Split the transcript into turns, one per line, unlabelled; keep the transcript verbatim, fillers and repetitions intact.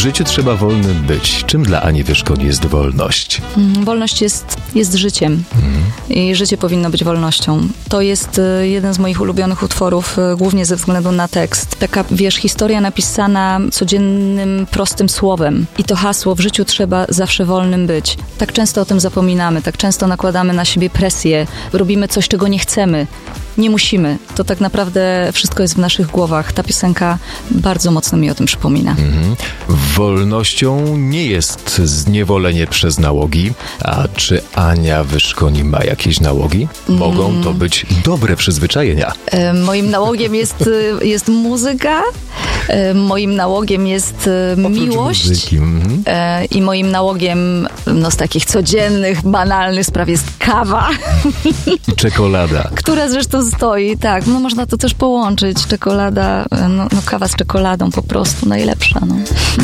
życiu trzeba wolnym być. Czym dla Ani Wyszkoń jest wolność?
Mm, Wolność jest, jest życiem.
Mhm.
I życie powinno być wolnością. To jest y, jeden z moich ulubionych utworów, y, głównie ze względu na tekst. Taka, wiesz, historia napisana codziennym, prostym słowem. I to hasło, w życiu trzeba zawsze wolnym być. Tak często o tym zapominamy, tak często nakładamy na siebie presję, robimy coś, czego nie chcemy. Nie musimy. To tak naprawdę wszystko jest w naszych głowach. Ta piosenka bardzo mocno mi o tym przypomina.
Mhm. Wolnością nie jest zniewolenie przez nałogi. A czy Ania Wyszkoń ma jakieś nałogi? Mogą to być dobre przyzwyczajenia.
E, moim nałogiem jest, y, jest muzyka, e, moim nałogiem jest y, miłość.
Muzyki. Mhm.
E, I moim nałogiem no, z takich codziennych, banalnych spraw jest kawa,
I czekolada.
która zresztą stoi, tak, no można to też połączyć, czekolada, no, no kawa z czekoladą po prostu najlepsza, no.